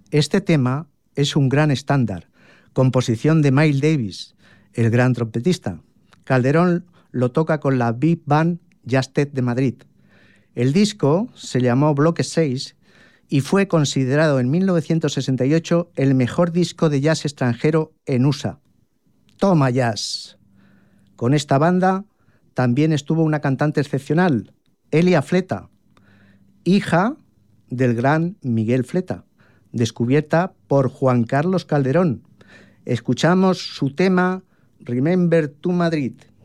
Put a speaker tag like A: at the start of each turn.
A: Este tema es un gran estándar, composición de Miles Davis, el gran trompetista. Calderón lo toca con la Big Band Jazz-Tet de Madrid. El disco se llamó Bloque 6 y fue considerado en 1968 el mejor disco de jazz extranjero en USA. Toma jazz. Con esta banda también estuvo una cantante excepcional, Elia Fleta, hija del gran Miguel Fleta, descubierta por Juan Carlos Calderón. Escuchamos su tema Remember to Madrid.